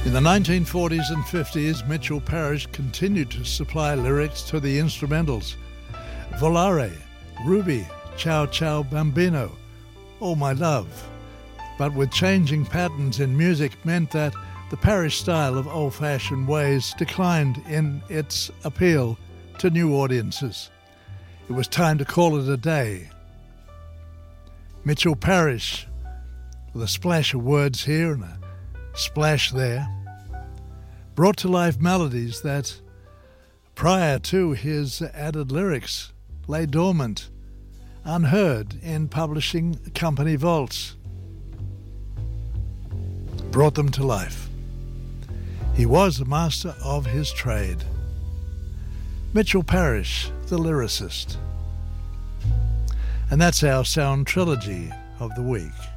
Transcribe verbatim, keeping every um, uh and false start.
In the nineteen forties and fifties, Mitchell Parish continued to supply lyrics to the instrumentals. Volare, Ruby, Ciao Ciao Bambino, Oh My Love. But with changing patterns in music meant that the Parish style of old-fashioned ways declined in its appeal to new audiences. It was time to call it a day. Mitchell Parish, with a splash of words here and a splash there, brought to life melodies that, prior to his added lyrics, lay dormant, unheard in publishing company vaults. Brought them to life. He was a master of his trade. Mitchell Parish, the lyricist. And that's our sound trilogy of the week.